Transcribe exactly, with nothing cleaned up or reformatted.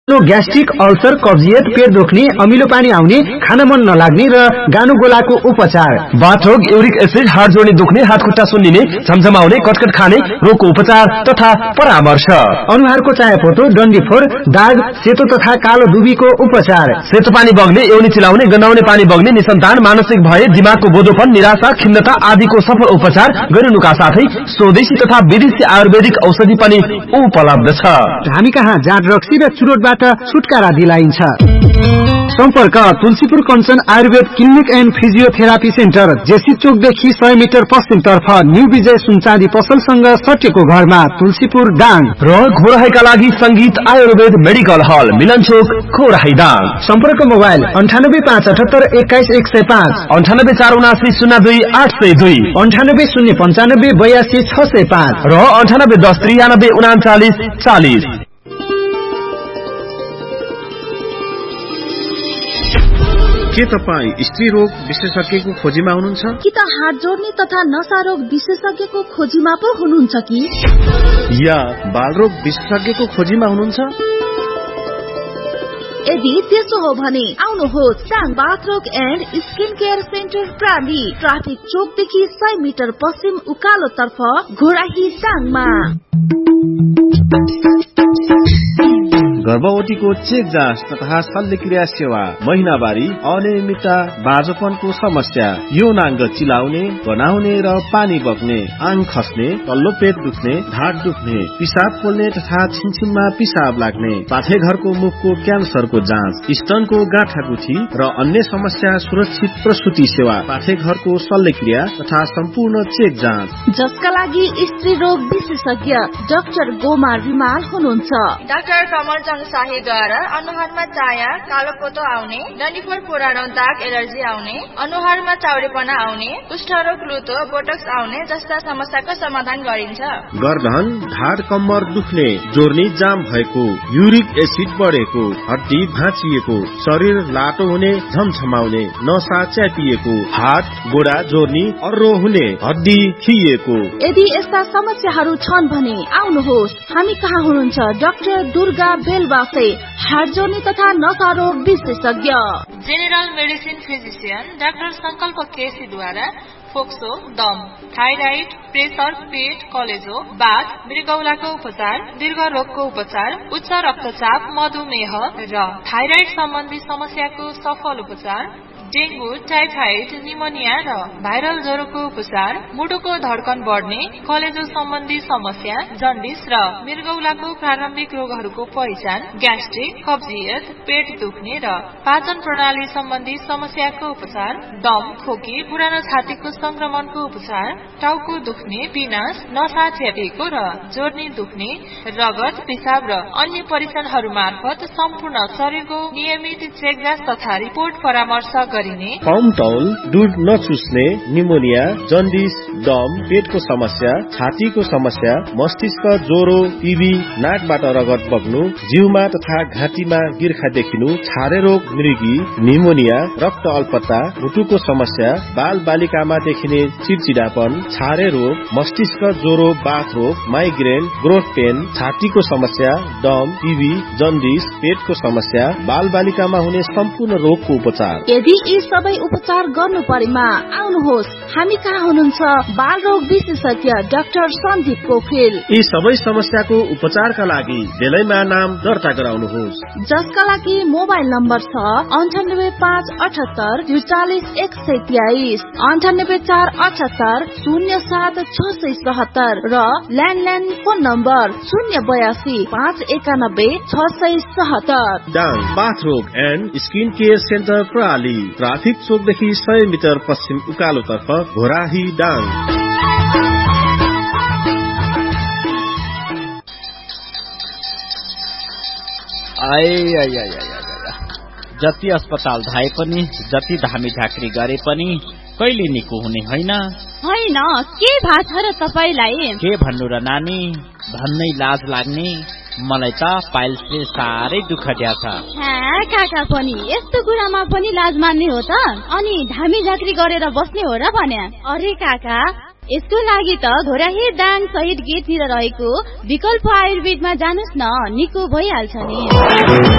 Gastric ulcer कब्जियत पेट दुख्ने अमिलो पानी आउने खान मन नलाग्ने र गानो गोलाको उपचार बाथरोग युरिक एसिड हाड जोड्ने दुख्ने हात खुट्टा सुन्निने झमझमाउने कटकट खाने रोगको उपचार तथा परामर्श अनुहारको चायापोतो डन्डीफोर दाग सेतो तथा कालो दुबीको उपचार सेतो पानी बग्ने एउनी चिलाउने गन्हाउने पानी बग्ने निसन्तान मानसिक भय दिमागको बोधोपन निराशा खिन्नता आदिको सफल उपचार गरिनुका साथै स्वदेशी तथा विदेशी आयुर्वेदिक औषधि पनि उपलब्ध छ। हामी कहाँ जाँड रक्सी र चुरोटबाट छुटकारा दिलाइन्छ। सम्पर्क Tulsipur Kanchan Ayurveda clinic and physiotherapy centre JC चोकदेखि सय मिटर पश्चिम तर्फ न्यू विजय सुनचाँदी पसलसँग सटेको घरमा तुलसीपुर डाङ र घोराहीका लागि संगीत आयुर्वेद मेडिकल हल मिलन चोक घोराही डाङ। सम्पर्क मोबाइल अन्ठानब्बे पाँच अठहत्तर एक्काइस एक सय पाँच अन्ठानब्बे चार उनासी शून्य दुई आठ सय दुई अन्ठानब्बे शून्य पञ्चानब्बे बयासी छ सय पाँच र अन्ठानब्बे दस त्रियानब्बे उनाचालिस चालिस। के तपाईँ स्त्री रोग विशेषज्ञको खोजीमा हुनुहुन्छ कि त हात जोड्ने तथा नसा रोग विशेषज्ञको खोजीमा पो हुनुहुन्छ कि या बाल रोग विशेषज्ञको खोजीमा हुनुहुन्छ? यदि त्यसो हो भने आउनुहोस् टाङ बाथरोग and skin care centre प्राली traffic चोकदेखि सय मिटर पश्चिम उकालो तर्फ घोराही टाङमा। गर्भवतीको चेक जाँच तथा शल्यक्रिया सेवा, महिनावारी अनियमितता, बाँझोपनको समस्या, यौनाङ्ग चिलाउने गनाउने र पानी बग्ने, आङ खस्ने, तल्लो पेट दुख्ने, ढाड दुख्ने, पिसाब पोल्ने तथा छिनछिनमा पिसाब लाग्ने, पाठेघरको मुखको क्यान्सरको जाँच, स्तनको गाँठागुठी र अन्य समस्या सुरक्षित प्रसुति सेवा, पाठेघरको शल्यक्रिया तथा सम्पूर्ण चेक जाँच जसका लागि स्त्री रोग विशेषज्ञ डाक्टर गोमा रिमाल हुनुहुन्छ। डाक्टर कमल शाहीद्वारा अनुहारमा चाया कालो पोतो आउने, डन्डीफोर पुरानो दाग एलर्जी आउने, अनुहारमा चाउरेपना आउने, कुष्ठरोग लुतो बोटक्स आउने जस्ता समस्याको समाधान गरिन्छ। गर्दन ढाड कम्मर दुख्ने, जोर्नी जाम भएको, युरिक एसिड बढेको, हड्डी भाँचिएको, शरीर लाटो हुने झमझमाउने, नसा च्यापिएको, हात गोडा जोर्नी अर्रो हुने, हड्डी खिएको, यदि यस्ता समस्याहरू छन् भने आउनुहोस् हामी कहाँ हुनुहुन्छ डाक्टर दुर्गा बेलबासे हाड जोड्ने तथा नसा रोग विशेषज्ञ। जेनरल मेडिसिन फिजिशियन डाक्टर संकल्प केसीद्वारा फोक्सो, दम, थाइराइड, प्रेसर, पेट, कलेजो, बाथ, मृगौलाको उपचार, दीर्घ रोगको उपचार, उच्च रक्तचाप, मधुमेह र थाइराइड सम्बन्धी समस्याको सफल उपचार, डेंगू, टाइफाइड, निमोनिया र भाइरल ज्वरोको उपचार, मुटुको धड्कन बढ्ने, कलेजो सम्बन्धी समस्या, जन्डिस र मृगौलाको प्रारम्भिक रोगहरूको पहिचान, ग्यास्ट्रिक, कब्जियत, पेट दुख्ने र पाचन प्रणाली सम्बन्धी समस्याको उपचार, दम, खोकी, पुरानो छातीको संक्रमणको उपचार, टाउको दुख्ने, पिनास, नसा च्यापिएको र जोर्नी दुख्ने, रगत, पिसाब र अन्य परीक्षणहरू मार्फत सम्पूर्ण शरीरको नियमित चेकजाँच तथा रिपोर्ट परामर्श गरिने। पाउमतौल, दूध नचुस्ने, निमोनिया, जन्डिस, दम, पेटको समस्या, छातीको समस्या, मस्तिष्क ज्वरो, टीबी, नाकबाट रगत बग्नु, जिउमा तथा घाँटीमा गिर्खा देखिनु, छारे रोग, मृगी, निमोनिया, रक्त अल्पता, मुटुको समस्या, बाल बालिकामा देखिने चिडचिडापन, छारे रोग, मस्तिष्क ज्वरो, बाथ रोग, माइग्रेन, ग्रोथ पेन, छातीको समस्या, दम, टीबी, जन्डिस, पेटको समस्या, बाल बालिकामा हुने सम्पूर्ण रोगको उपचार। यदि यी सबै उपचार गर्नु परेमा आउनुहोस् हामी कहाँ हुनुहुन्छ बाल रोग विशेषज्ञ डाक्टर सन्दीप पोखरेल। यी सबै समस्याको उपचारका लागि बेलैमा नाम दर्ता गराउनुहोस् जसका लागि मोबाइल नम्बर छ अन्ठानब्बे पाँच अठहत्तर त्रिचालिस एक सय तेइस, अन्ठानब्बे चार अठहत्तर शून्य सात छ सय सतहत्तर र ल्यान्डलाइन फोन नम्बर शून्य बयासी पाँच एकानब्बे छ सय सतहत्तर। डाङ बाथ रोग and skin care centre प्राली traffic चोकदेखि सय मिटर पश्चिम उकालो तर्फ घोराही डाङ। जति अस्पताल धाए पनि जति धामी झाँक्री गरे पनि कहिले निको हुने होइन होइन के भा छ र तपाईलाई? के भन्नु र नानी, भन्नै लाज लाग्ने मलाई त पाइल्सले साह्रै दुःख दिया छ। काका पनि यस्तो कुरामा पनि लाज मान्ने हो त? अनि धामी झाँक्री गरेर बस्ने हो र भन्या? अरे काका यसको लागि त घोराही दाङ शहीद गेटतिर रहेको विकल्प आयुर्वेदमा जानुस् न, निको भइहाल्छ नि।